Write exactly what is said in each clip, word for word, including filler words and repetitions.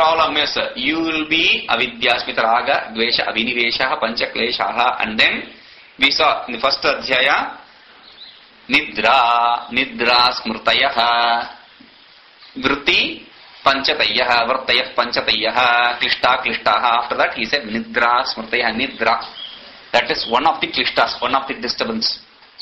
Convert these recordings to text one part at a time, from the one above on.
problem is you will be avidya, smita, raga, dvesha, abhinivesha, pancha kleshaha, and then we saw in the first adhyaya nidra, nidra smrtayaha, vritti panchatayah, vartayah panchatayah, klishta klishtaha. After that he said nidra smrtayah, nidra. That is one of the klishtas, one of the disturbance.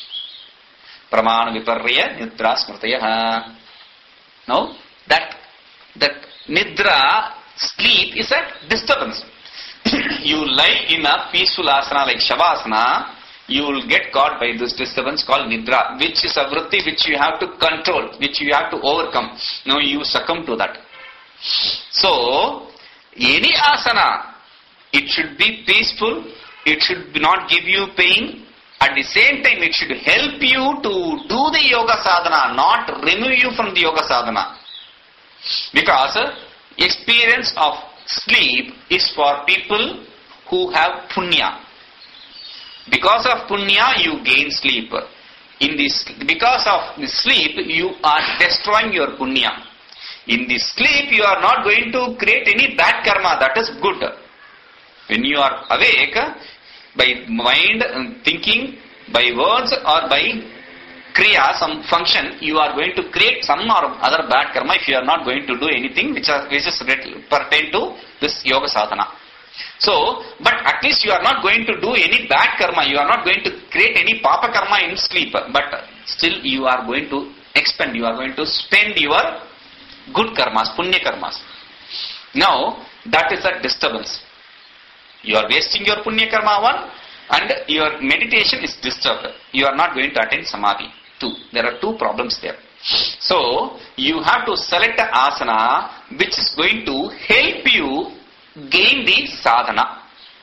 Pramana viparya nidra smrtayah. Now that that nidra, sleep, is a disturbance. You lie in a peaceful asana like shavasana, you will get caught by this disturbance called nidra, which is a vritti which you have to control, which you have to overcome. Now you succumb to that. So, any asana, it should be peaceful, it should not give you pain, at the same time it should help you to do the yoga sadhana, not remove you from the yoga sadhana. Because experience of sleep is for people who have punya. Because of punya you gain sleep. In this, because of the sleep you are destroying your punya. In the sleep you are not going to create any bad karma, that is good. When you are awake, by mind, thinking, by words or by kriya, some function, you are going to create some or other bad karma if you are not going to do anything which, are, which is pertain to this yoga sadhana. So, but at least you are not going to do any bad karma, you are not going to create any papa karma in sleep, but still you are going to expend, you are going to spend your good karmas, punya karmas. Now, that is a disturbance. You are wasting your punya karma, one, and your meditation is disturbed. You are not going to attain samadhi. Two. There are two problems there. So, you have to select an asana which is going to help you gain the sadhana.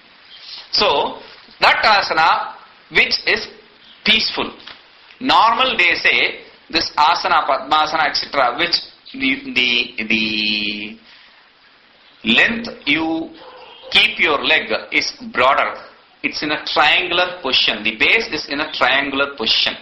So, that asana which is peaceful. Normal they say this asana, padmasana, et cetera, which the, the, the length you keep your leg is broader. It's in a triangular position. The base is in a triangular position.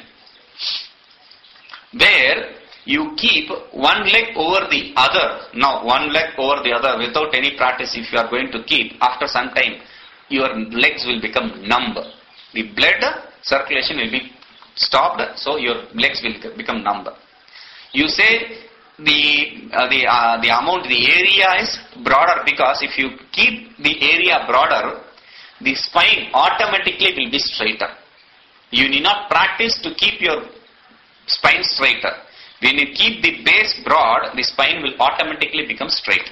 Where you keep one leg over the other. Now, one leg over the other without any practice, if you are going to keep, after some time, your legs will become numb. The blood circulation will be stopped, so your legs will become numb. You say the uh, the uh, the amount, the area is broader, because if you keep the area broader, the spine automatically will be straighter. You need not practice to keep your spine straighter. When you keep the base broad, the spine will automatically become straight.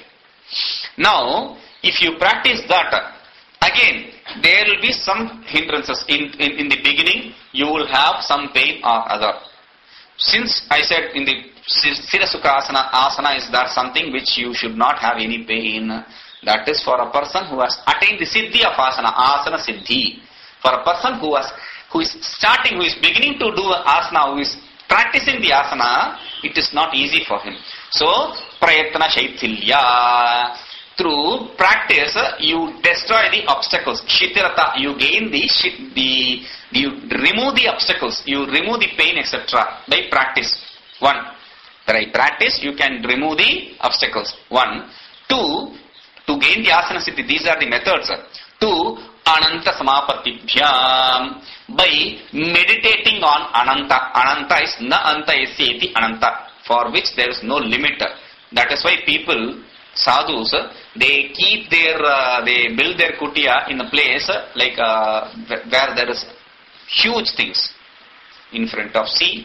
Now, if you practice that, again, there will be some hindrances. In, in, in the beginning, you will have some pain or other. Since I said in the Sirasukha asana, asana is that something which you should not have any pain. That is for a person who has attained the siddhi of asana, asana siddhi. For a person who has, who is starting, who is beginning to do asana, who is practicing the asana, it is not easy for him. So, prayatna shaithilya. Through practice, you destroy the obstacles. Shitirata, you gain the, the, you remove the obstacles, you remove the pain, et cetera by practice. One, by practice, you can remove the obstacles. One. Two, to gain the asana siddhi, these are the methods. Two, ananta samapatibhyam. By meditating on ananta. Ananta is na anta yasyeti ananta, for which there is no limit. That is why people, sadhus, they keep their, uh, they build their kutia in a place uh, like uh, where there is huge things in front of sea,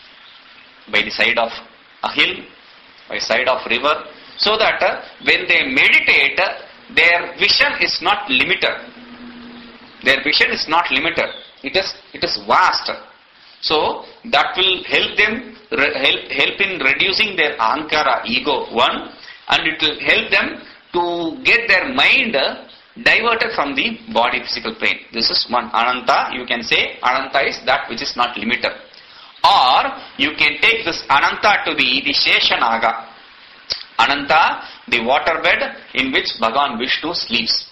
by the side of a hill, by the side of river, so that uh, when they meditate, uh, their vision is not limited. Their vision is not limited. It is, it is vast. So that will help them, re- help, help in reducing their ahankara, ego, one, and it will help them to get their mind diverted from the body physical plane. This is one. Ananta, you can say Ananta is that which is not limited. Or you can take this Ananta to be the Sheshanaga. Ananta, the waterbed in which Bhagavan Vishnu sleeps.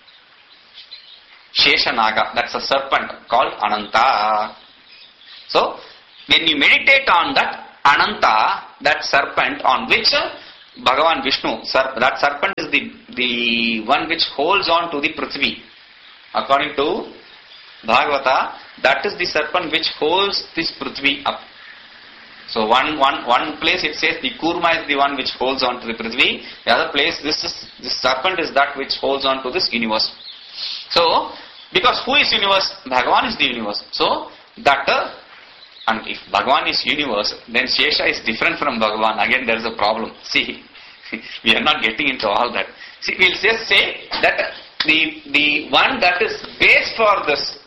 Sheshanaga, that's a serpent called Ananta. So, when you meditate on that Ananta, that serpent on which Bhagavan Vishnu, serp, that serpent is the, the one which holds on to the Prithvi. According to Bhagavata, that is the serpent which holds this Prithvi up. So one, one, one place it says the Kurma is the one which holds on to the Prithvi. The other place, this is, this serpent is that which holds on to this universe. So, because who is universe? Bhagavan is the universe. So, that, uh, and if Bhagavan is universe, then Shesha is different from Bhagavan. Again, there is a problem. See, we are not getting into all that. See, we'll just say that the, the one that is base for this,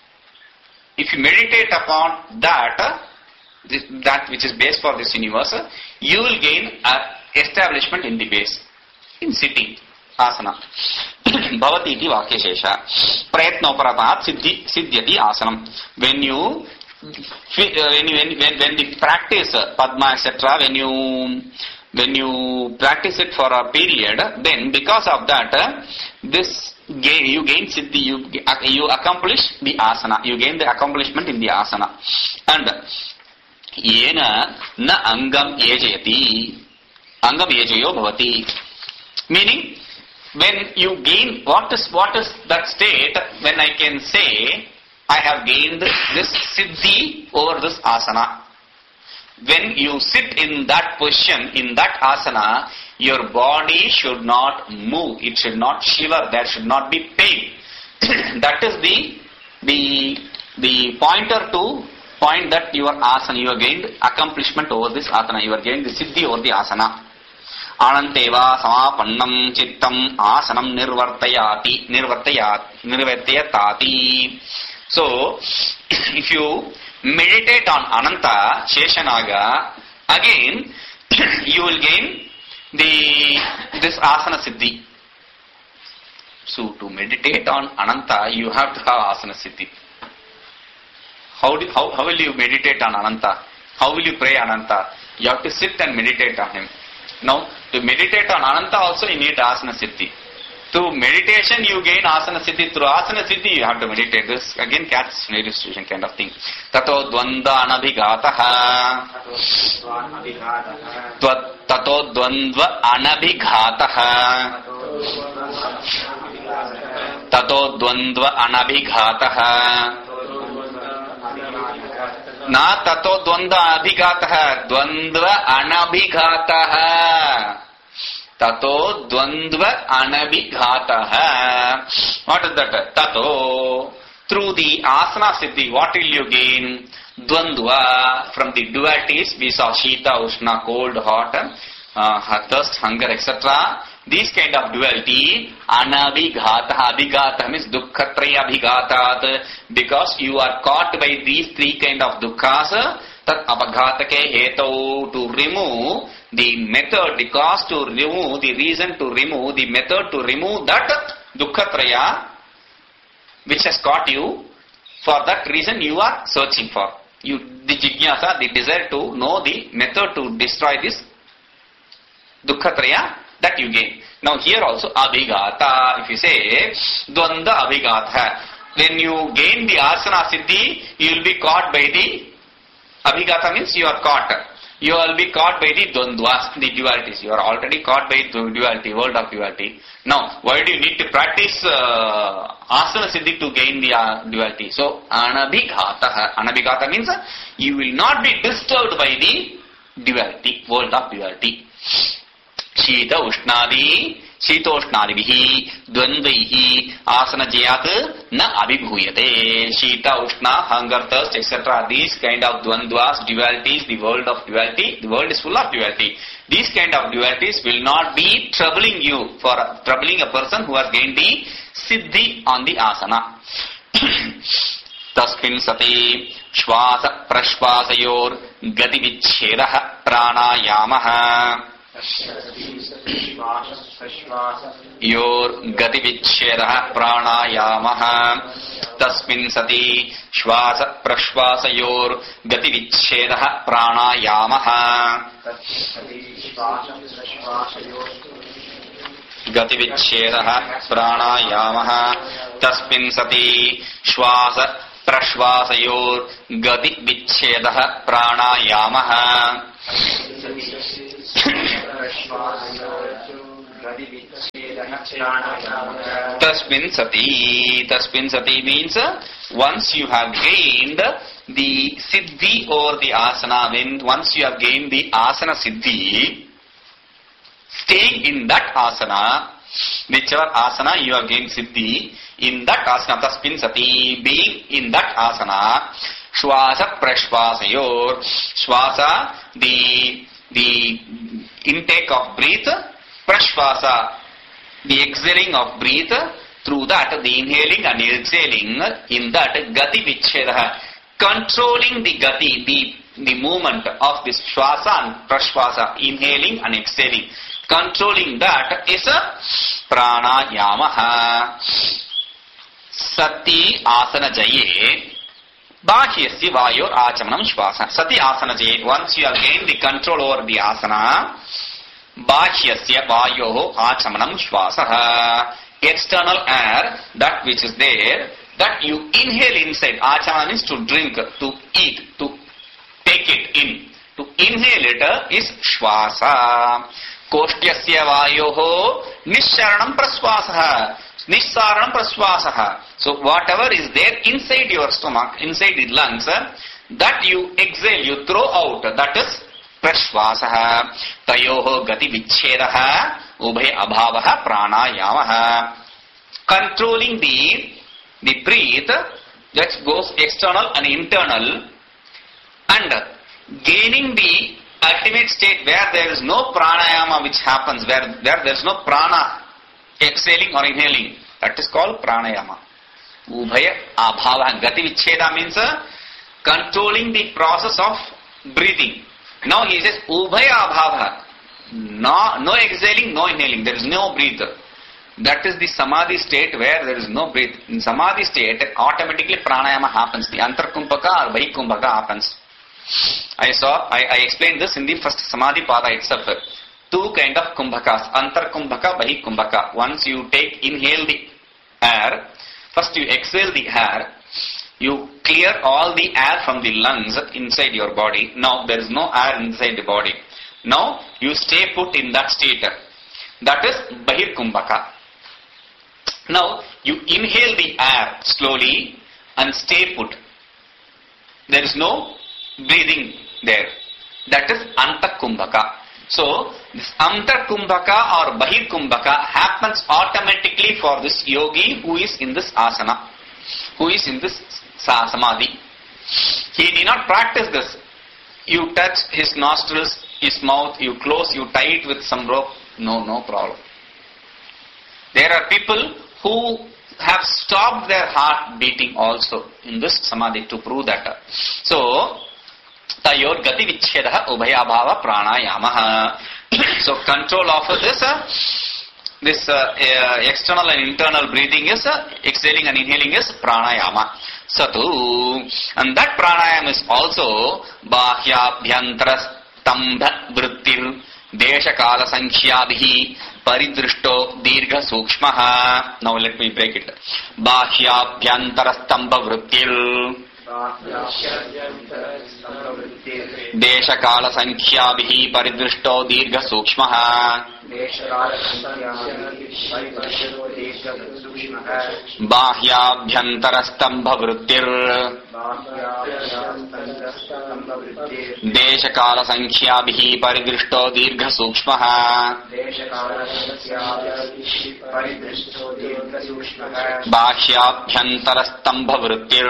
if you meditate upon that, uh, this, that which is base for this universe, uh, you will gain uh, establishment in the base, in sitting. Asana. Bhavati iti vakyashesha. Prayatnoparatahat siddhi siddhyati asanam. When you when when when, when the practice Padma et cetera, when you when you practice it for a period, then because of that, this gain you gain siddhi, you you accomplish the asana. You gain the accomplishment in the asana. And yena na angam yejayati. Angam yejayo bhavati. Meaning, when you gain, what is what is that state when I can say I have gained this siddhi over this asana? When you sit in that position, in that asana, your body should not move, it should not shiver, there should not be pain. That is the the the pointer to point that your asana, you have gained accomplishment over this asana, you have gained the siddhi over the asana. Ananteva samapannam chittam asanam nirvartayati nirvartayat nirvartayatati. So, if you meditate on Ananta, Sheshanaga, again you will gain the this asana siddhi. So, to meditate on Ananta, you have to have asana siddhi. How, do, how, how will you meditate on Ananta? How will you pray Ananta? You have to sit and meditate on him. Now, to meditate on Ananta also you need asana siddhi. Through meditation you gain asana siddhi. Through asana siddhi you have to meditate. This again catches illustration kind of thing. Tato dvanda anabhigataha. Tato dvandva anabhigataha. Tato dvandva anabhigataha. Na tato dvandva abhigataha. Dvandva anabhigataha. Tato dvandva anabhigataha. What is that? Tato. Through the asana siddhi, what will you gain? Dvandva. From the dualities, we saw Shita, Ushna, cold, hot, uh, thirst, hunger, et cetera. These kind of duality, anabhigataha. Abhigataha means dukkhatraya abhigatat. Because you are caught by these three kind of dukkhas, tat abhaghatake heto, to remove the method, the cause to remove, the reason to remove, the method to remove that dukkhatraya which has caught you, for that reason you are searching for. You, the jignasa, the desire to know the method to destroy this dukkhatraya, that you gain. Now here also abhigata, if you say dvanda abhigata, when you gain the asana siddhi, you will be caught by the abhigata means you are caught. You will be caught by the dvandvas, the dualities. You are already caught by the duality, world of duality. Now, why do you need to practice uh, asana siddhi to gain the uh, duality? So, anabhigata. Anabhigata means uh, you will not be disturbed by the duality, world of duality. Shita Ushnadi, Shita Ushnadibihi, Dvandvaihi, Asana Jayat, Na Abhibhuyate. Shita Ushna, hunger, thirst, et cetera. These kind of dvandvas, dualities, the world of duality, the world is full of duality. These kind of dualities will not be troubling you, for troubling a person who has gained the siddhi on the asana. Tasmin sati shvasa prashvasayor gati vichhedah pranayamaha. Yor gati vichhedah pranayamaha. Tasmin sati shvasa prashvasayor gati vichhedah pranayamaha. Gati vichhedah pranayamaha. Tasmin sati shvasa prashvasayor gati vichhedah pranayamaha. Tasmin sati. Tasmin sati means uh, once you have gained the siddhi over the asana, when once you have gained the asana siddhi, staying in that asana, whichever asana you have gained siddhi, in that asana, tasmin sati, being in that asana, shwasa prashvasayor, shwasa, the, the intake of breath, prashvasa, the exhaling of breath, through that the inhaling and exhaling, in that gati vicheda, controlling the gati, the, the movement of this shwasa and prashvasa, inhaling and exhaling, controlling that is a pranayama. Sati asana jaye bahyasya vayor achamanam shvasa. Sati asana jaye, once you have gained the control over the asana, bahyasya vayoho achamanam shvasa. External air, that which is there, that you inhale inside. Achamana means to drink, to eat, to take it in. To inhale it is shvasa. Koshtyasya vayoho nisharanam prasvasaha. Nissaranam prasvasaha. So whatever is there inside your stomach, inside the lungs, that you exhale, you throw out, that is prasvasaha. Tayoho gati vichhedaha ubhay abhavaha pranayamaha. Controlling the, the breath, that goes external and internal, and gaining the ultimate state where there is no pranayama which happens, where, where there is no prana exhaling or inhaling, that is called pranayama. Ubhaya abhava. Gati vicheda means uh, controlling the process of breathing. Now he says ubhaya abhava. No, no exhaling, no inhaling. There is no breath. That is the samadhi state where there is no breath. In samadhi state, automatically pranayama happens. The antarkumbhaka or bahikumbhaka happens. I saw, I, I explained this in the first samadhi pada itself. Two kind of kumbhakas, antarkumbhaka, bahikumbhaka. Once you take, inhale the air, first you exhale the air, you clear all the air from the lungs inside your body. Now there is no air inside the body. Now you stay put in that state. That is bahirkumbhaka. Now you inhale the air slowly and stay put. There is no breathing there. That is antakumbhaka. So this antakumbhaka or bahirkumbhaka happens automatically for this yogi who is in this asana, who is in this samadhi. He need not practice this. You touch his nostrils, his mouth, you close, you tie it with some rope. No, no problem. There are people who have stopped their heart beating also in this samadhi to prove that. So, tayor gati vichhedaha ubhaya bhava pranayamaha. So, control of this, uh, this uh, uh, external and internal breathing is, uh, exhaling and inhaling is pranayama. Satu, and that pranayama is also bahya bhyantara stambha vrittir desha kala sankhyabihi paridrishto dirgha sukshmaha. Now let me break it. Bahya bhyantara stambha vrittir desha kala sankhyabihi paridrishto dirgha sukshmaha. Bahyabhyantara stambha vrittir desha kala sankhyabihi paridrishto dirgha sukshmaha. Bahyabhyantara stambha vrittir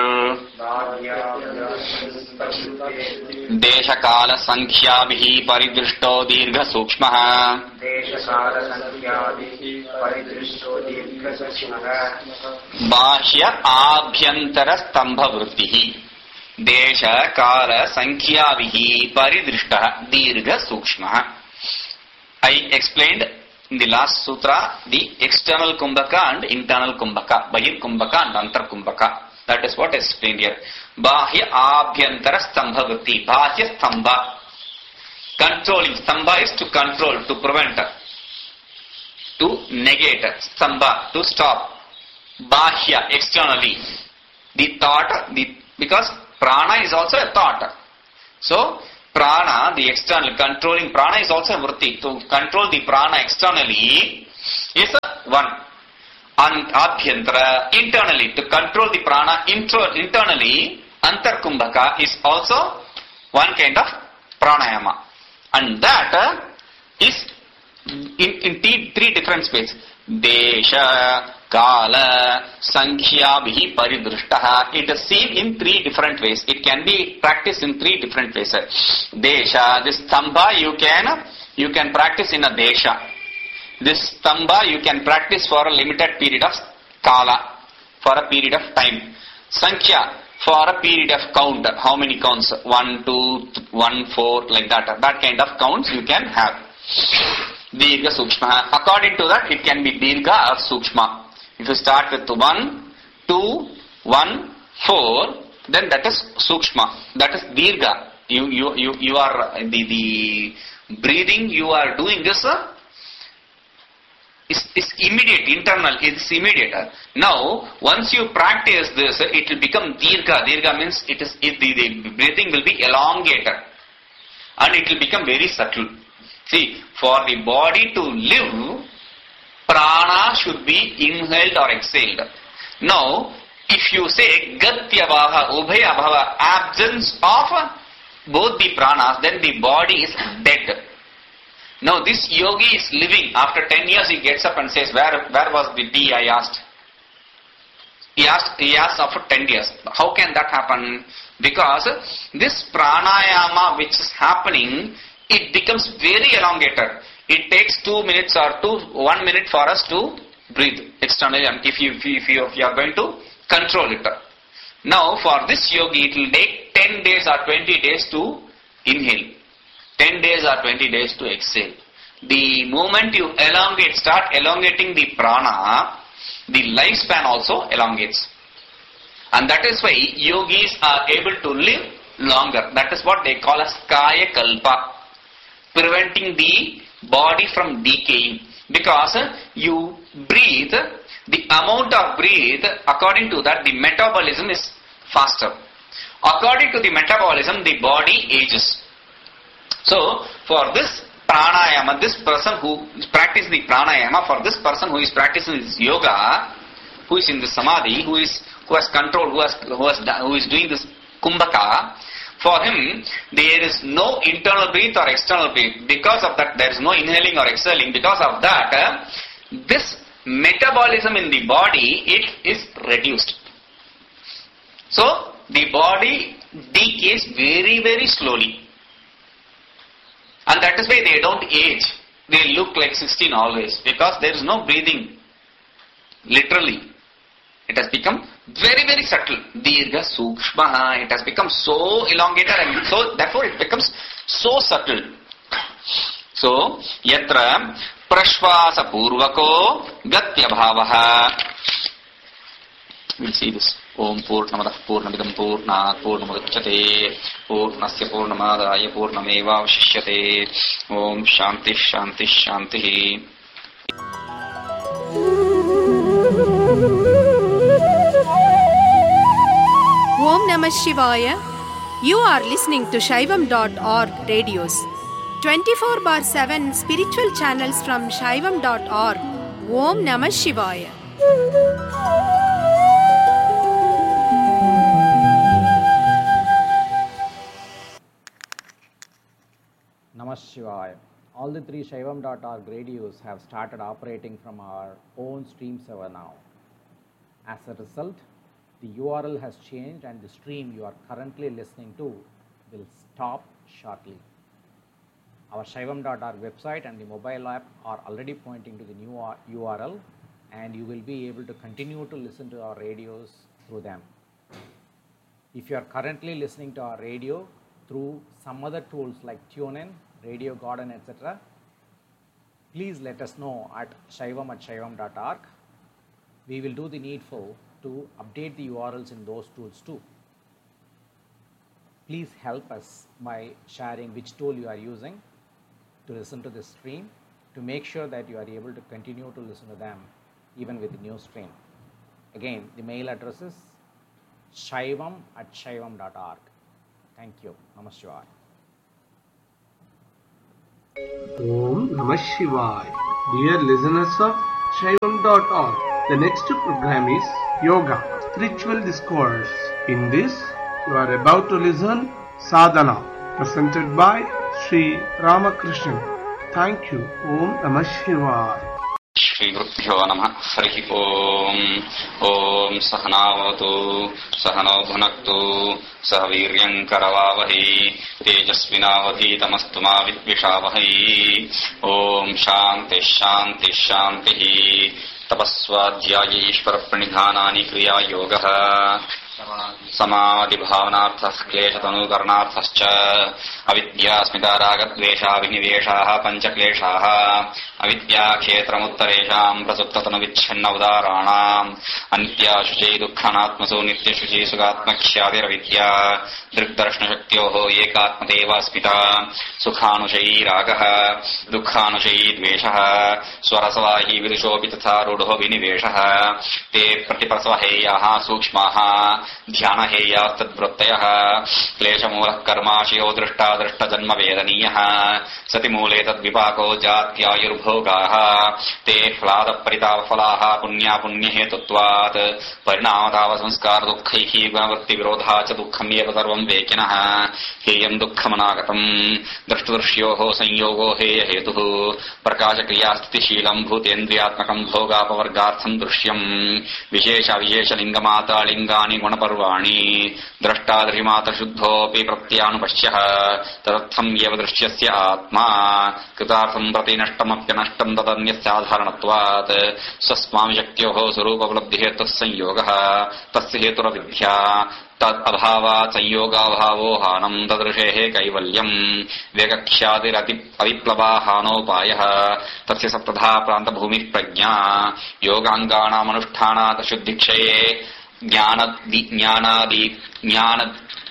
desha kala sankhyabihi paridrishto dirgha sukshmaha. Bahya abhyantara stambha vrittihi desha kala sankhyavihi paridrishtaha dirgha sukshmaha. I explained in the last sutra the external kumbhaka and internal kumbhaka, bahir kumbhaka and antar kumbhaka. That is what is explained here. Bahya abhyantara stambha vritti. Bahya stambha. Controlling. Stambha is to control, to prevent, to negate. Stambha, to stop. Bahya, externally. The thought, the, because prana is also a thought. So, Prana, the external, controlling prana is also a vritti. To control the prana externally is a one. And abhyantara, internally, to control the prana intro, internally, antarkumbhaka is also one kind of pranayama. And that uh, is in, in three, three different spaces. Desha, Kala, Sankhya, Vihi, Paridrushtaha. It is seen in three different ways. It can be practiced in three different ways. Desha, this Stambha you can, you can practice in a Desha. This Stambha you can practice for a limited period of Kala, for a period of time. Sankhya, for a period of count. How many counts? One, two, one, four, like that. That kind of counts you can have. Dirgha Sukshma. According to that, it can be Dirgha or Sukshma. If you start with one, two, one, four, then that is Sukshma. That is Dirgha. You, you, you, you are, the, the breathing you are doing this uh, is, is immediate, internal, it's immediate. Now, once you practice this, it will become Dirgha. Dirgha means it is, it, the, the breathing will be elongated. And it will become very subtle. See, for the body to live, prana should be inhaled or exhaled. Now, if you say gatyabhava, ubhayabhava, absence of both the pranas, then the body is dead. Now, this yogi is living. After ten years, he gets up and says, where, where was the tea I asked? He asked, he asked after ten years. How can that happen? Because this pranayama which is happening, it becomes very elongated. It takes two minutes or two, one minute for us to breathe externally, and if you, if you, if you, if you are going to control it. Now, for this yogi, it will take ten days or twenty days to inhale. ten days or twenty days to exhale. The moment you elongate, start elongating the prana, the lifespan also elongates. And that is why yogis are able to live longer. That is what they call as kaya kalpa. Preventing the body from decaying. Because you breathe, the amount of breathe, according to that, the metabolism is faster. According to the metabolism, the body ages. So, for this pranayama, this person who practices the pranayama, for this person who is practicing this yoga, who is in the samadhi, who is who has control, who has who has who is doing this kumbhaka, for him there is no internal breath or external breath. Because of that, there is no inhaling or exhaling. Because of that, uh, this metabolism in the body, it is reduced. So the body decays very very slowly. And that is why they don't age. They look like sixteen always. Because there is no breathing. Literally. It has become very very subtle. Dirgha Sukshma. It has become so elongated and so therefore it becomes so subtle. So, yatra prashvasa purvako gatyabhavaha. We'll see this. Om Purnamadah Purnamidam Purnat Purnamudachyate Purnasya Purnamadaya Purnameva Vashishyate. Om Shanti Shanti Shanti. Om Namah Shivaya. You are listening to Shaivam dot org radios. twenty-four bar seven spiritual channels from Shaivam dot org. Om Namah Shivaya. Namah Shivaya. All the three Shaivam dot org radios have started operating from our own stream server now. As a result, the U R L has changed and the stream you are currently listening to will stop shortly. Our Shaivam dot org website and the mobile app are already pointing to the new U R L, and you will be able to continue to listen to our radios through them. If you are currently listening to our radio through some other tools like TuneIn, Radio Garden, et cetera, please let us know at shaivam at shaivam dot org. We will do the needful to update the U R Ls in those tools too. Please help us by sharing which tool you are using to listen to this stream, to make sure that you are able to continue to listen to them even with the new stream. Again, the mail address is shaivam at shaivam dot org. Thank you. Namaskar. Om Namah Shivaya. Dear listeners of Shaivam dot org, the next program is Yoga, Spiritual Discourse. In this, you are about to listen Sadhana, presented by Sri Ramakrishnan. Thank you. Om Namah Shivaya. Shri ಗುರುಭ್ಯೋ ನಮಃ. ಹರಿ ಓಂ. ಓಂ ಸಹನಾವತು ಸಹನೋ ಭುನಕ್ತು ಸಹ ವೀರ್ಯಂ ಕರವಾವಹೈ ತೇಜಸ್ವಿನಾವಧೀತಮಸ್ತು ಮಾ ವಿದ್ವಿಷಾವಹೈ. ಓಂ ಶಾಂತಿ ಶಾಂತಿ ಶಾಂತಿ. ತಪಸ್ವಾಧ್ಯಾಯ ಈಶ್ವರ ಪ್ರಣಿಧಾನಾನಿ ಕ್ರಿಯಾ ಯೋಗಃ ಸಮಾಧಿ ಭಾವನಾರ್ಥಃ ಕ್ಲೇಶತನುಕರಣಾರ್ಥಶ್ಚ ಅವಿದ್ಯಾಸ್ಮಿತಾ ರಾಗದ್ವೇಷಾಭಿನಿವೇಶಾಃ ಪಂಚಕ್ಲೇಶಾಃ ಅವಿದ್ಯಾಕ್ಷೇತ್ರಮುತ್ತರೇಷಾಂ ಪ್ರಸುಪ್ತತನುವಿಚ್ಛಿನ್ನ ಉದಾರಾಣಾಂ ಅನಿತ್ಯಾಶುಚೈ ದುಃಖಾನಾತ್ಮಸು ನಿತ್ಯಶುಚಿ ಸುಖಾತ್ಮಖ್ಯಾತಿರವಿದ್ಯಾ ದೃಗ್ದರ್ಶನಶಕ್ತ್ಯೋಃ ಏಕಾತ್ಮತೇವ ಅಸ್ಮಿತಾ ಸುಖಾನುಶಯೀ ರಾಗಃ ದುಃಖಾನುಶಯೀ ದ್ವೇಷಃ ಸ್ವರಸವಾಹಿ ವಿದುಷೋಪಿ ತಥಾ ರೂಢೋ ವಿನಿವೇಶಃ ತೇ ಪ್ರತಿಪ್ರಸವಹೇಯಾಃ ಸೂಕ್ಷ್ಮಾಃ ಧ್ಯಾನಹೇಯಾಸ್ತದ್ವೃತ್ತಯಃ ಕ್ಲೇಶಮೂಲಃ ಕರ್ಮಾಶಯೋ ದೃಷ್ಟಾ ದೃಷ್ಟಜನ್ಮ ವೇದನೀಯಃ ಸತಿ ಮೂಲೆ ತದ್ವಿಪಾಕೋ ಜಾತ್ಯಾಯುರ್ಭೋಗಾಃ ತೇ ಹ್ಲಾದಪರಿತಾಪಫಲಾಃ ಪುಣ್ಯಾಪುಣ್ಯಹೇತುತ್ವಾತ್ ಪರಿಣಾಮತಾವ ಸಂಸ್ಕಾರ ದುಃಖೈಃ ಗುಣವೃತ್ತಿವಿರೋಧಾ ಚ ದುಃಖಮೇವ ಸರ್ವಂ ವೇಕಿನಃ ಹೇಯಂ ದುಃಖಮನಾಗತಂ ದೃಷ್ಟದೃಶ್ಯೋಃ ಸಂಯೋಗೋ ಹೇಯಹೇತುಃ ಪ್ರಕಾಶಕ್ರಿಯಾಸ್ಥಿತಿಶೀಲಂ ಭೂತೇಂದ್ರಿಯಾತ್ಮಕಂ ಭೋಗಾಪವರ್ಗಾರ್ಥಂ ದೃಶ್ಯಂ ವಿಶೇಷ ವಿಶೇಷಲಿಂಗಮಾತಾಳಿಂಗಾನಿ ಗುಣಪರ್ವಾಣಿ ದ್ರಷ್ಟಾದೃಶಿಮಾತ ಶುದ್ಧೋಪಿ ಪ್ರತ್ಯಾನುಪಶ್ಯಃ ತದರ್ಥಂ ಏವ ದೃಶ್ಯಸ್ಯ ಆತ್ಮಾ ಕೃತಾರ್ಥಂ ಪ್ರತಿ ನಷ್ಟಮಪ್ಯನಷ್ಟಂ ತದನ್ಯಸ್ಯಾಧಾರಣತ್ವಾತ್ ಸ್ವಸ್ವಾಮಿ ಶಕ್ತ್ಯೋಃ ಸ್ವರೂಪೋಪಲಬ್ಧಿಹೇತುಃ ಸಂಯೋಗಃ ತಸ್ಯ ಹೇತುರವಿದ್ಯಾ ತದ್ ಅಭಾವಾತ್ ಸಂಯೋಗಾಭಾವೋ ಹಾನಂ ತದೃಶೇಃ ಕೈವಲ್ಯಂ ವೇಗಖ್ಯಾತಿರತಿ ಅವಿಪ್ಲವಾಹಾನೋಪಾಯಃ ತಸ್ಯ ಸಪ್ತಧಾ ಪ್ರಾಂತಭೂಮಿಃ ಪ್ರಜ್ಞಾ ಯೋಗಾಂಗಾನಾಮನುಷ್ಠಾನಾತ್ ಶುದ್ಧಿಕ್ಷಯೇ ಜ್ಞಾನ ಜ್ಞಾನಾದಿ ಜ್ಞಾನ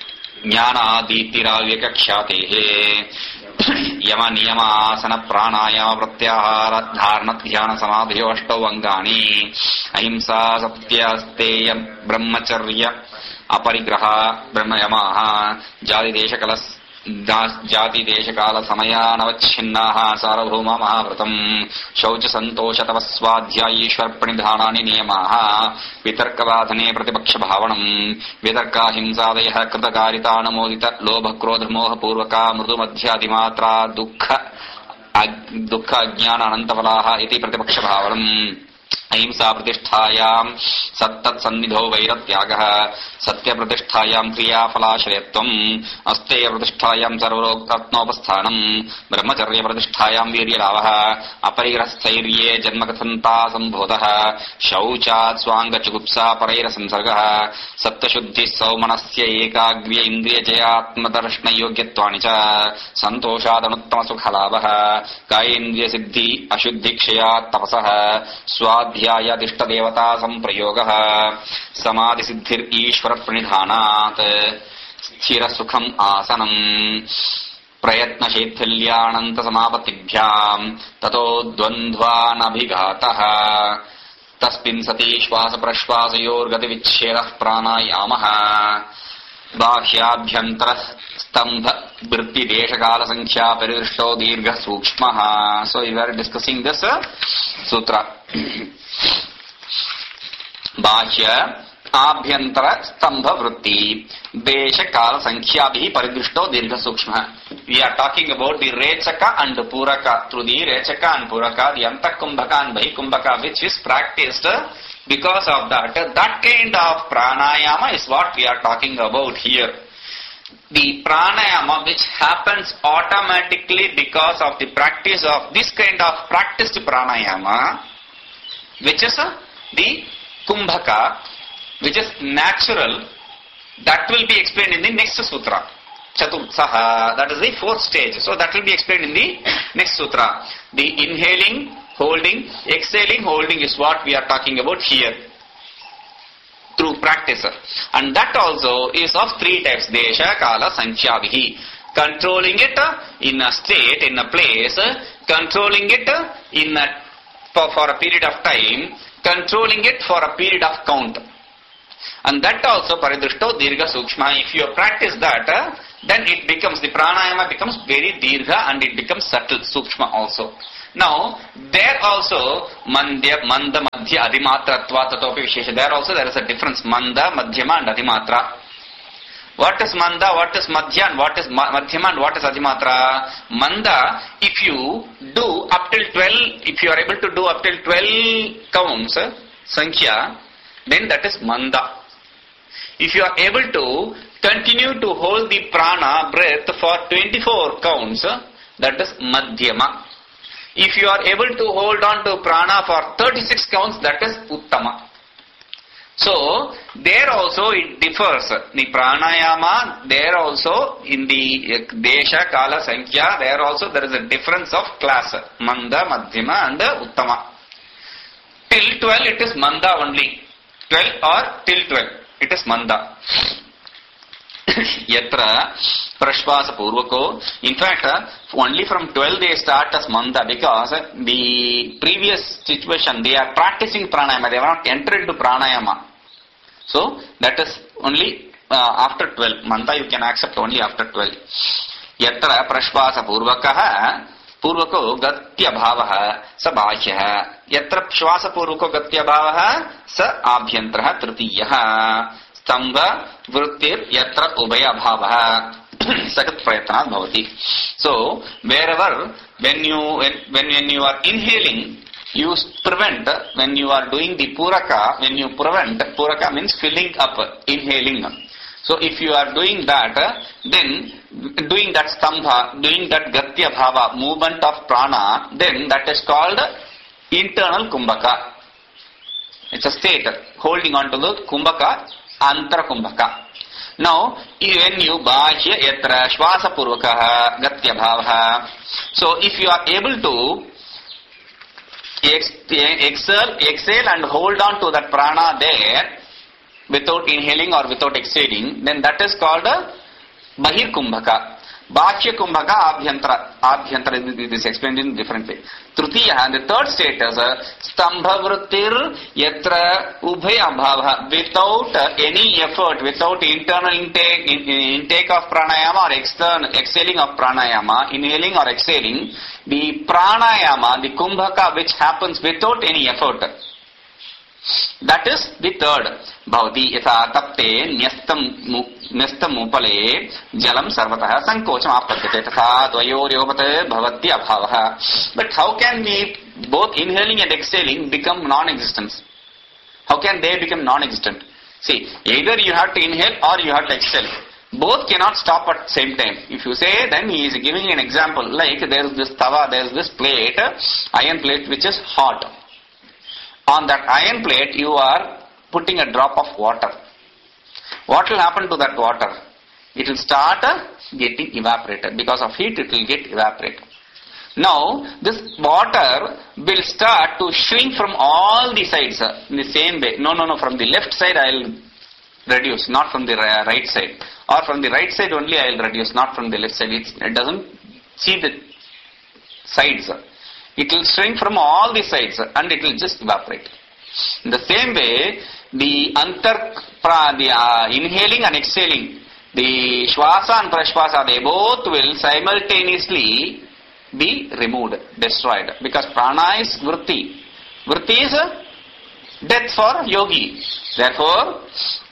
ಜ್ಞಾನಾದೀತಿರಾವ್ಯಖ್ಯಾತೇಃ ಯಮ ನಿಯಮ ಆಸನ ಪ್ರಾಣಾಯಾಮ ಪ್ರತ್ಯಾಹಾರ ಧಾರಣ ಧ್ಯಾನ ಸಮಾಧಿಯೋ ಅಷ್ಟೌ ಅಂಗಾನಿ ಅಹಿಂಸಾ ಸತ್ಯಸ್ತೇಯ ಬ್ರಹ್ಮಚರ್ಯ ಅಪರಿಗ್ರಹ ಬ್ರಹ್ಮಯಮಾಃ ಜಾತಿದೇಶಕಲ ಜಾತಿದೇಶಕಾಲ ಸಮಯಾನವಚ್ಛಿನ್ನಾಃ ಸಾರ್ವಭೌಮ ಮಹಾವ್ರತಂ ಶೌಚ ಸಂತೋಷ ತಪಸ್ವಾಧ್ಯಾಯೀಶ್ವರ ಪ್ರಣಿಧಾನಾನಿ ನಿಯಮಾಃ ವಿತರ್ಕವಾದನೆ ಪ್ರತಿಪಕ್ಷ ಭಾವನಂ ವಿತರ್ಕ ಹಿಂಸಾದಯಃ ಕೃತಕಾರಿತಾನುಮೋದಿತ ಲೋಭ ಕ್ರೋಧ ಮೋಹ ಪೂರ್ವಕ ಮೃದು ಮಧ್ಯಾದಿಮಾತ್ರಾ ದುಃಖ ದುಃಖ ಅಜ್ಞಾನ ಅನಂತಫಲಾಃ ಇತಿ ಪ್ರತಿಪಕ್ಷ ಭಾವನಂ ಅಹಿಂಸಾ ಪ್ರತಿಷ್ಠಾಯಾಂ ಸತ್ತತ್ ಸನ್ನಿಧೋ ವೈರತ್ಯಾಗಃ ಸತ್ಯ ಪ್ರತಿಷ್ಠಾಯಾಂ ಕ್ರಿಯಾಫಲಾಶ್ರಯತ್ವಂ ಅಸ್ತೇಯ ಪ್ರತಿಷ್ಠಾಯಾಂ ಸರ್ವರೋಗರತ್ನೋಪಸ್ಥಾನಂ ಬ್ರಹ್ಮಚರ್ಯ ಪ್ರತಿಷ್ಠಾಯಾಂ ವೀರ್ಯಲಾಭಃ ಅಪರಿಗ್ರಹಸ್ಥೈರ್ಯೇ ಜನ್ಮಕಥಂತಾ ಸಂಬೋಧಃ ಶೌಚಾತ್ ಸ್ವಾಂಗಚುಗುಪ್ಸಾ ಪರೈರ ಸಂಸರ್ಗಃ ಸತ್ಯಶುದ್ಧಿ ಸೌಮನಸ್ಯ ಏಕಾಗ್ರ್ಯ ಇಂದ್ರಿಯ ಜಯಾತ್ಮದರ್ಶನ ಯೋಗ್ಯತ್ವಾನಿ ಚ ಸಂತೋಷಾದನುತ್ತಮ ಸುಖಲಾಭಃ ಕಾಯೇಂದ್ರಿಯ ಸಿದ್ಧಿ ಅಶುದ್ಧಿ ಕ್ಷಯಾತ್ ತಪಸಃ ಸ್ವಾಧ್ಯಾಯಾದಿಷ್ಟದೇವತಾ ಸಂಪ್ರಯೋಗಃ ಸಮಾಧಿ ಸಿದ್ಧಿರ್ ಈಶ್ವರ ಪ್ರಣಿಧಾನಾತ್ ಸ್ಥಿರ ಸುಖಂ ಆಸನಂ ಪ್ರಯತ್ನ ಶೈಥಿಲ್ಯಾನಂತ ಸಮಾಪತ್ತಿಭ್ಯಾಂ ತತೋ ದ್ವಂದ್ವಾನಭಿಘಾತಃ ತಸ್ಮಿನ್ ಸತಿ ಶ್ವಾಸ ಪ್ರಶ್ವಾಸಯೋರ್ಗತಿ ವಿಚ್ಛೇದಃ ಪ್ರಾಣಾಯಾಮಃ ಬಾಹ್ಯಾಭ್ಯಂತರ ಸ್ತಂಭ ವೃತ್ತಿ ದೇಶಕಾಲ ಸಂಖ್ಯಾ ಪರಿದೃಷ್ಟೋ ದೀರ್ಘ ಸೂಕ್ಷ್ಮ. So you are discussing this ಸೂತ್ರ. ಬಾಹ್ಯ ಆಭ್ಯಂತರ ಸ್ತಂಭ ವೃತ್ತಿ ದೇಶ ಕಾಲ ಸಂಖ್ಯಾಭಿ ಪರಿದೃಷ್ಟೋ ದೀರ್ಘ ಸೂಕ್ಷ್ಮ. We are talking about the ರೇಚಕ and ಪೂರಕ. ಥ್ರೂ ದಿ ರೇಚಕ ಅಂಡ್ ಪೂರಕ, the ಅಂತಃ ಕುಂಭಕ and ಬಹಿ ಕುಂಭಕ, which is practised. Because of that, that kind of pranayama is what we are talking about here. The pranayama which happens automatically because of the practice of this kind of practiced pranayama, which is uh, the kumbhaka, which is natural, that will be explained in the next sutra. Chaturthaha, that is the fourth stage. So that will be explained in the next sutra. The inhaling, holding, exhaling, holding is what we are talking about here through practice. And that also is of three types. Desha, Kala, Sankhyavihi. Controlling it in a state, in a place, controlling it in a, for, for a period of time, controlling it for a period of count. And that also paridrishto dirgha sukshma. If you practice that, uh, then it becomes, the pranayama becomes very dirgha and it becomes subtle, sukshma also. Now, there also, mandya, manda, madhya, adhimatra, tva, tatopi, vishesha. There also there is a difference, manda, madhyama and adhimatra. What is manda, what is madhya, and what is madhyama, and what is adhimatra? Manda, if you do up till twelve, if you are able to do up till twelve counts, sankhya, then that is manda. If you are able to continue to hold the prana, breath for twenty-four counts, that is madhyama. If you are able to hold on to prana for thirty-six counts, that is uttama. So, there also it differs. The pranayama, there also in the desha, kala, sankhya, there also there is a difference of class. Manda, madhyama and uttama. Till twelve it is manda only. twelve or till twelve it is manda. Yatra prashvasa purvako. In fact, only from twelve they start as manda, because the previous situation they are practicing pranayama, they have not entered into pranayama. So that is only uh, after twelve. Manda you can accept only after twelve. Yatra prashvasa purvakaha purvako gatya bhavaha sa bhashyaha. Yatra shvasa purvako gatya bhavaha sa abhyantraha tritiyaha. Stambha vrittir yatra ubaya bhavaha sakat prayatna bhavati. So wherever when you when, when when you are inhaling, you prevent, when you are doing the puraka, when you prevent, puraka means filling up, inhaling. So if you are doing that, then doing that stambha, doing that gatya bhava, movement of prana, then that is called internal kumbhaka. It's a state, holding on to the kumbhaka, antara kumbhaka. Now, when you bhashya yatra shvasa purvakaha gatya bhavaha, so if you are able to exhale, exhale and hold on to that prana there without inhaling or without exhaling, then that is called a bahir kumbhaka. Bhashya kumbhaka abhyantara. Abhyantara is explained in different way. Tritiya, and the third state is stambha vrittir yatra ubhaya bhava. Without any effort, without internal intake, intake of pranayama or external exhaling of pranayama, inhaling or exhaling, the pranayama, the kumbhaka which happens without any effort. That is the third. Bhavati yatha tapte nyastam nyastam upale jalam sarvatah sankocham apadyate tatha dvayoryopat bhavati abhavaha. But how can we both inhaling and exhaling become non-existent? How can they become non-existent? See, either you have to inhale or you have to exhale. Both cannot stop at the same time. If you say, then he is giving an example, like there is this tawa, there is this plate, iron plate which is hot. On that iron plate, you are putting a drop of water. What will happen to that water? It will start getting evaporated. Because of heat, it will get evaporated. Now, this water will start to shrink from all the sides in the same way. No, no, no, from the left side I will reduce, not from the right side. Or from the right side only I will reduce, not from the left side. It's, it doesn't see the sides. It will shrink from all the sides and it will just evaporate. In the same way, the antar, the uh, inhaling and exhaling, the shvasa and prashvasa, they both will simultaneously be removed, destroyed. Because prana is vritti. Vritti is death for yogi. Therefore,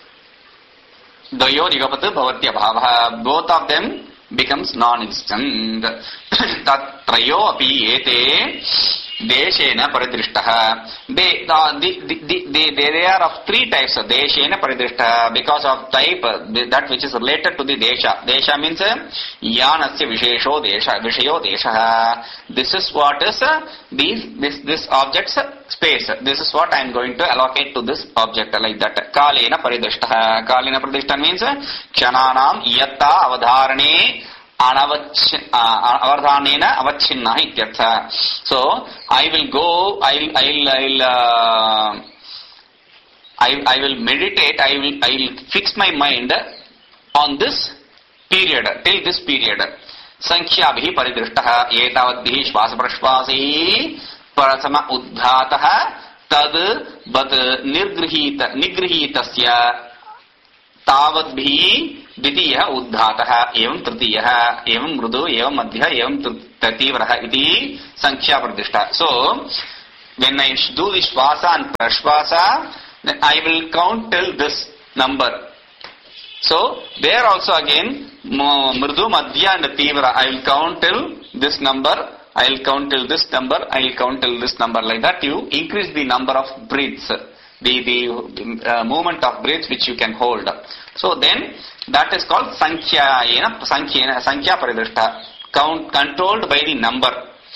dvayo rigapata bhavatya bhavaha, both of them becomes non-existent. Tatrayo api ete deshena paridrishtaha. They, uh, the, the, the, they, they are of three types. Deshena paridrishtaha, because of type, that which is related to the desha. Desha means yanasya vishesho desha, vishayo desha. This is what is uh, these, this, this object's space. This is what I am going to allocate to this object, like that. Kalena paridrishtaha. Kalena paridrishtaha means kshananam yatta avadharane avardhanena avachinna ityartha. So I will go, I'll, I'll, I'll, uh, I, I will meditate, I will, I will fix my mind on this period, till this period. Sankhyabihi paridrishtaha etavadbihi shvasa prashvasi parasama uddhataha tad bad nirgrihita nigrihitasya तावद्भिः द्वितीयः उद्धातः एवं तृतीयः एवं मृदु एवं मध्यः एवं तीव्रः इति संख्या प्रतिष्ठा. So when I do the shvasa and prashvasa, then I will count till this number. So there also again mridu, madhya and tivra, I will count till this number, I will count till this number, I will count till this number. Like that you increase the number of breaths, the the uh, movement of breaths which you can hold. So then that is called sankhya sankhya sankhya paridrishta, count controlled by the number.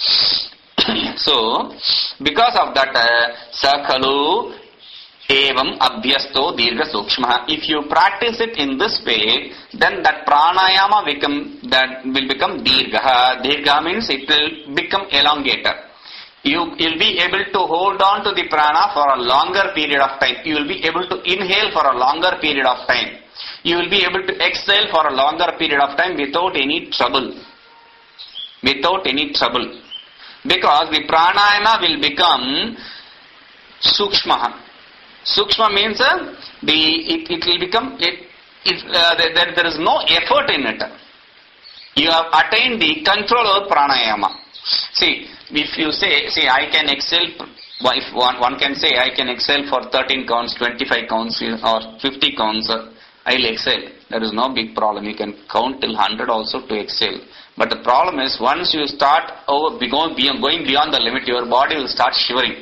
So because of that sakhalu evam abhyasto dirgha sukshma, if you practice it in this way, then that pranayama become that will become dirgha. Dirgha means it will become elongated. You will be able to hold on to the prana for a longer period of time. You will be able to inhale for a longer period of time. You will be able to exhale for a longer period of time without any trouble. Without any trouble. Because the pranayama will become sukshma. Sukshma means uh, the it, it will become it, it, uh, there, there is no effort in it. You have attained the control over pranayama. See, if you say, see, I can exhale, if one, one can say, I can exhale for thirteen counts, twenty-five counts, or fifty counts, I will exhale. There is no big problem. You can count till one hundred also to exhale. But the problem is, once you start over, going beyond the limit, your body will start shivering.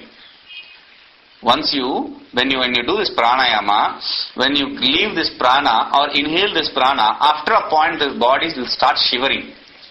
Once you, when you, when you do this pranayama, when you leave this prana or inhale this prana, after a point, the bodies will start shivering.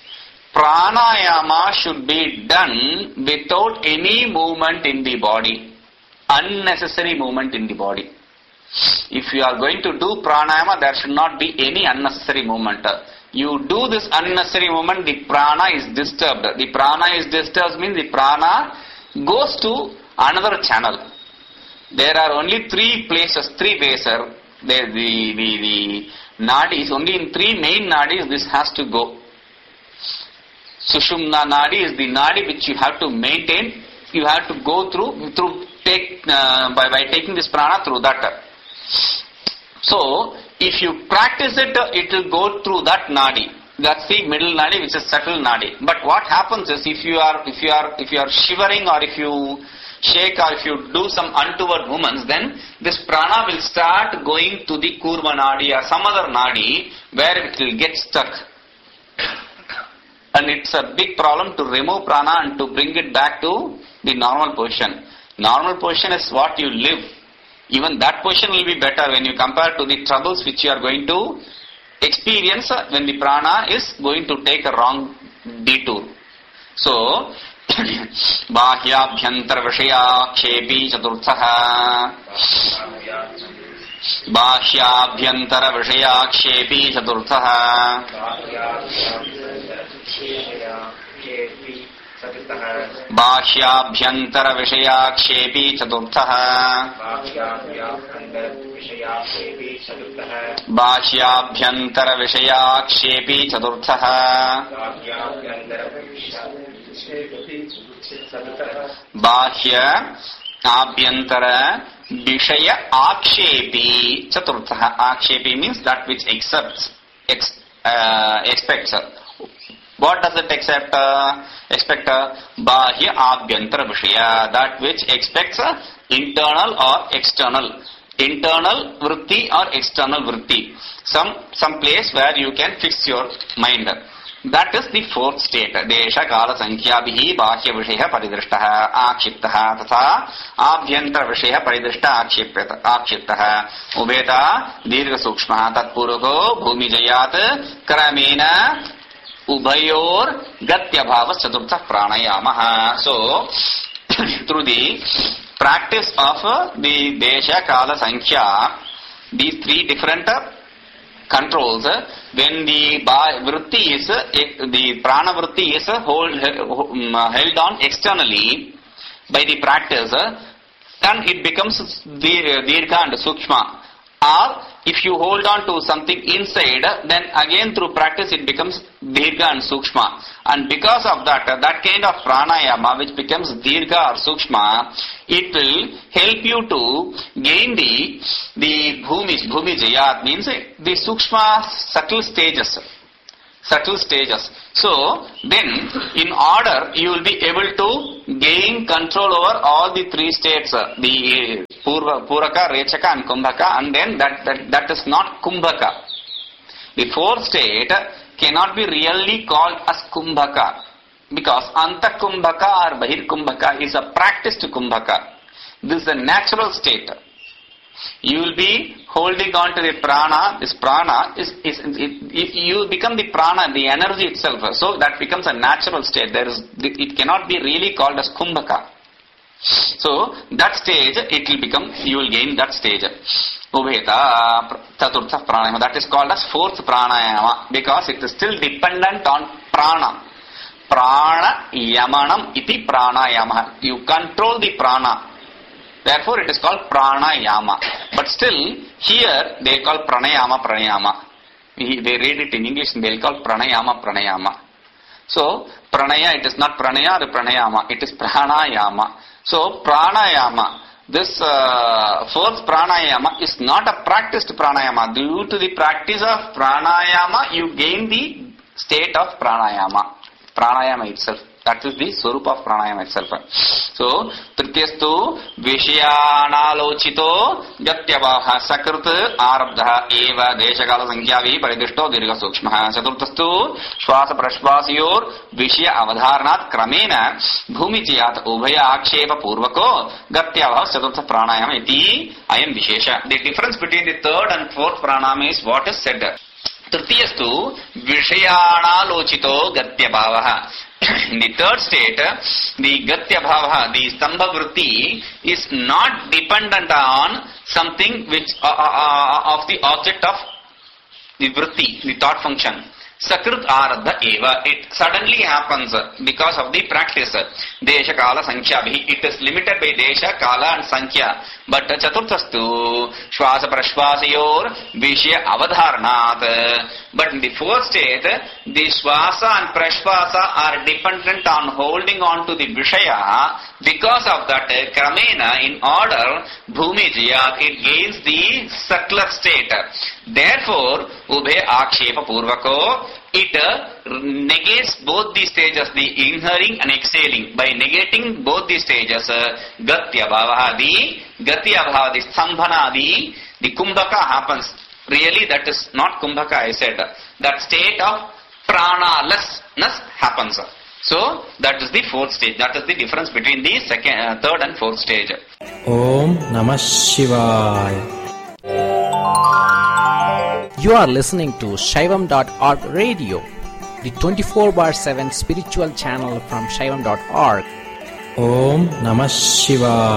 Pranayama should be done without any movement in the body, unnecessary movement in the body. If you are going to do pranayama, there should not be any unnecessary movement. You do this unnecessary movement, the prana is disturbed. The prana is disturbed means the prana goes to another channel. There are only three places, three ways. The, the, the, the nadis, only in three main nadis this has to go. Sushumna nadi is the nadi which you have to maintain. You have to go through through take uh, by by taking this prana through that. So if you practice it, it will go through that nadi. That's the middle nadi, which is subtle nadi. But what happens is, if you are if you are if you are shivering, or if you shake, or if you do some untoward movements, then this prana will start going to the kurma nadi or some other nadi where it will get stuck. And it's a big problem to remove prana and to bring it back to the normal position. Normal position is what you live. Even that position will be better when you compare to the troubles which you are going to experience when the prana is going to take a wrong detour. So, bahyabhyantara vishaya kshepi chaturthaha. Bahyabhyantara vishaya kshepi chaturthaha. बाह्याभ्यंतर विषयाक्षेपी चतुर्थः. बाह्याभ्यंतर विषयाक्षेपी चतुर्थः. बाह्य आभ्यंतर विषय आक्षेपी चतुर्थः. आक्षेपी means that which accepts, ex, uh, expects. What does it accept? Uh, expect uh, bahya abhyantara vishaya, that which expects uh, internal or external, internal vritti or external vritti, some some place where you can fix your mind. That is the fourth state. Desha kala sankhyabihi bahya vishaya paridrishtaha akshiptaha tatha abhyantara vishaya paridrishta akshipyata akshiptaha ubeta dirgha sukshma tatpurako bhumi jayat kramena Ubayor Gatyabhava Chaturtha Pranayamaha. So, through the practice of the Desha Kala Sankhya, these three different controls, when the vritti is, the prana vritti is hold, held on externally by the practice, then it becomes dirgha and sukshma. Or if you hold on to something inside, then again through practice it becomes dirgha and sukshma. And because of that, that kind of pranayama which becomes dirgha or sukshma, it will help you to gain the the bhumi, bhumi jayat, means the sukshma subtle stages. Subtle stages. So, then, in order, you will be able to gain control over all the three states, the Purva, Puraka, Rechaka and Kumbhaka, and then that, that, that is not Kumbhaka. The fourth state cannot be really called as Kumbhaka, because Anta Kumbhaka or Bahir Kumbhaka is a practiced Kumbhaka. This is a natural state. You will be holding on to the prana. This prana is, is it, it, you become the prana, the energy itself. So that becomes a natural state. There is, it cannot be really called as kumbhaka. So that stage, it will become, you will gain that stage. Ubheta chaturtha pranayama. That is called as fourth pranayama, because it is still dependent on prana. Prana yamanam iti pranayama. You control the prana. Therefore, it is called pranayama. But still, here they call pranayama pranayama. They read it in English and they will call pranayama pranayama. So, pranaya, it is not pranaya or pranayama. It is pranayama. So, pranayama. This uh, fourth pranayama is not a practiced pranayama. Due to the practice of pranayama, you gain the state of pranayama. Pranayama itself. That is the swarupa of pranayama itself. So, trityastu vishayanalochito gatyavaha sakrut arabdha eva deshakala sankhyavi paridishto dirgha sukshmaha. Chaturthastu shwasa prashvasiyor vishya avadharanat kramena bhumitiyat ubhaya akshepa purvako gatyavaha chaturtha pranayama iti ayam vishesha. The difference between the third and fourth pranayama is what is said. Trityastu vishayanalochito gatyavaha. In the third state, the Gatya Bhava, the Stambha Vritti, is not dependent on something which uh, uh, of the object of the Vritti, the thought function. Sakrit Aradha Eva. It suddenly happens because of the practice. Desha Kala Sankhya. It is limited by Desha, Kala and Sankhya. But Chaturthastu Shwasa Prashvasayor Vishya Avadharanat. But in the fourth state, the Shwasa and Prashvasa are dependent on holding on to the Vishaya. Because of that, Kramena, in order, Bhumi Jayat, it gains the subtler state. Therefore, Ubhe Akshepa Purvako, it uh, negates both the stages, the inhaling and exhaling. By negating both the stages, uh, Gatya Bhavaha, the Gatya Bhava, the Stambhana, the, the Kumbhaka happens. Really, that is not Kumbhaka, I said. That state of pranalessness happens. So, that is the fourth stage. That is the difference between the second, uh, third and fourth stage. Om Namah Shivaya. You are listening to Shaivam dot org radio, the twenty-four bar seven spiritual channel from Shaivam dot org. Om Namah Shivaya.